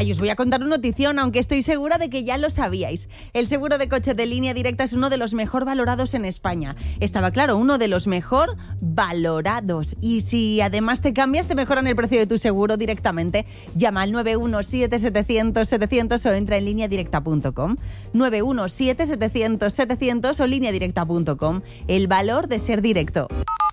Ay, os voy a contar una notición, aunque estoy segura de que ya lo sabíais. El seguro de coche de Línea Directa es uno de los mejor valorados en España. Estaba claro, uno de los mejor valorados. Y si además te cambias, te mejoran el precio de tu seguro directamente. Llama al 917-700-700 o entra en lineadirecta.com. 917-700-700 o lineadirecta.com. El valor de ser directo.